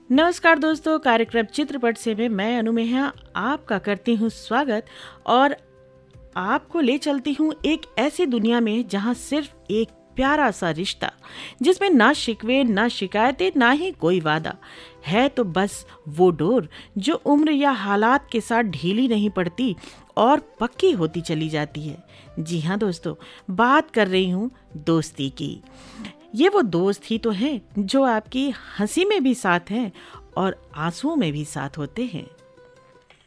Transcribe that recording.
नमस्कार दोस्तों, कार्यक्रम चित्रपट से में मैं अनुमेहा आपका करती हूँ स्वागत और आपको ले चलती हूँ एक ऐसी दुनिया में जहाँ सिर्फ एक प्यारा सा रिश्ता, जिसमें ना शिकवे ना शिकायतें ना ही कोई वादा है, तो बस वो डोर जो उम्र या हालात के साथ ढीली नहीं पड़ती और पक्की होती चली जाती है। जी हाँ दोस्तों, बात कर रही हूँ दोस्ती की। ये वो दोस्त ही तो हैं जो आपकी हंसी में भी साथ हैं और आंसुओं में भी साथ होते हैं।